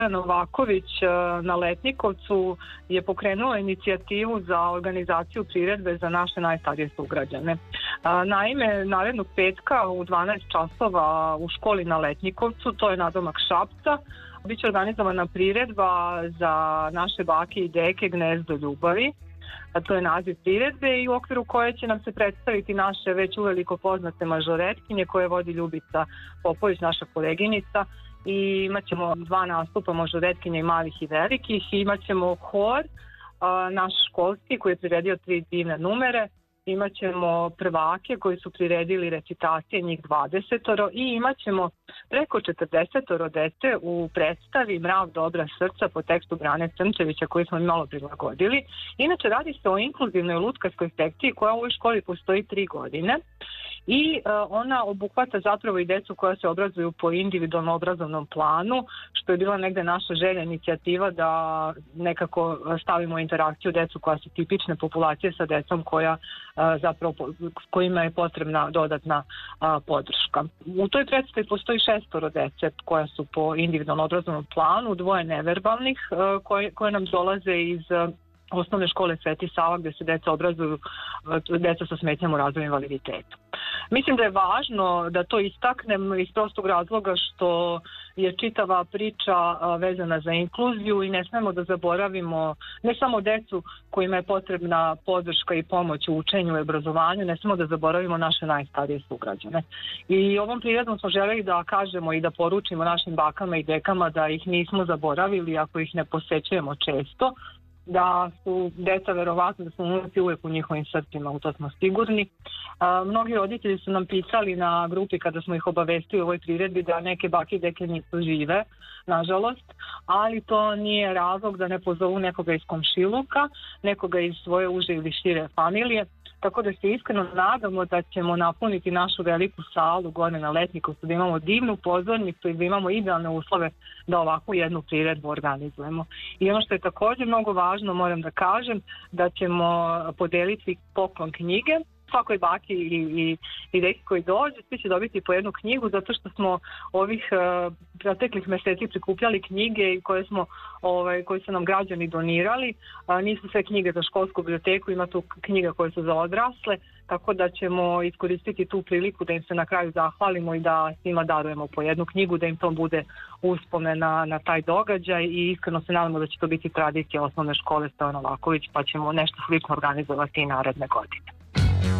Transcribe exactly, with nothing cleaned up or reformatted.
Novaković na Letnjikovcu je pokrenuo inicijativu za organizaciju priredbe za naše najstarije sugrađane. Naime, narednog petka u dvanaest časova u školi na Letnjikovcu, to je nadomak Šapca, biće organizovana priredba za naše bake i deke Gnezdo ljubavi. A to je naziv priredbe i u okviru koje će nam se predstaviti naše već uveliko poznate mažoretkinje koje vodi Ljubica Popović, naša koleginica. I imat ćemo dva nastupa mažoretkinja i malih i velikih. I imat ćemo hor, a, naš školski koji je priredio tri divne numere. Imat ćemo prvake koji su priredili recitacije, njih dvadesetoro, i imat ćemo preko četrdesetoro dece u predstavi Mrav dobra srca po tekstu Brane Crnčevića koji smo malo prilagodili. Inače, radi se o inkluzivnoj lutkarskoj sekciji koja u ovoj školi postoji tri godine i uh, ona obuhvata zapravo i decu koja se obrazuju po individualno obrazovnom planu, što je bila negde naša želja, inicijativa da nekako stavimo interakciju decu koja su tipične populacije sa decom koja uh, zapravo kojima je potrebna dodatna uh, podrška. U toj predstavi postoji šestoro dece koja su po individualno obrazovnom planu, dvoje neverbalnih uh, koje, koje nam dolaze iz uh, osnovne škole Sveti Sava gde se deca obrazuju, deca sa smetnjama u razvoju invaliditetu. Mislim da je važno da to istaknem iz prostog razloga što je čitava priča vezana za inkluziju i ne smemo da zaboravimo ne samo decu kojima je potrebna podrška i pomoć u učenju i obrazovanju, ne smemo da zaboravimo naše najstarije sugrađane. I ovom priredom smo želeli da kažemo i da poručimo našim bakama i dekama da ih nismo zaboravili ako ih ne posećujemo često, da su deca verovatno, da smo unuci uvek u njihovim srcima, u to smo sigurni. A, mnogi roditelji su nam pisali na grupi kada smo ih obavestili u ovoj priredbi da neke bake i deke nisu žive, nažalost, ali to nije razlog da ne pozovu nekoga iz komšiluka, nekoga iz svoje uže ili šire familije. Tako da se iskreno nadamo da ćemo napuniti našu veliku salu gore na Letnjikovcu, da imamo divnu pozornicu i da imamo idealne uslove da ovakvu jednu priredbu organizujemo. I ono što je također mnogo važno, moram da kažem, da ćemo podeliti poklon knjige svakoj baki i, i, i deki koji dođe, svi će dobiti po jednu knjigu zato što smo ovih uh, proteklih meseci prikupljali knjige i koje smo ovaj, koje su nam građani donirali. Uh, nisu sve knjige za školsku biblioteku, ima tu knjiga koje su za odrasle, tako da ćemo iskoristiti tu priliku da im se na kraju zahvalimo i da svima darujemo po jednu knjigu, da im to bude uspomena na taj događaj i iskreno se nadamo da će to biti tradicija osnovne škole Stojan Novaković, pa ćemo nešto slično organizovati i naredne godine.